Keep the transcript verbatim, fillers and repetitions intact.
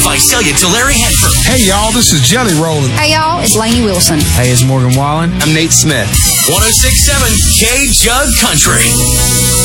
Visalia to Larry Hanford. Hey, y'all, this is Jelly Rollin'. Hey, y'all, it's Lainey Wilson. Hey, it's Morgan Wallen. I'm Nate Smith. one oh six point seven K Jug Country.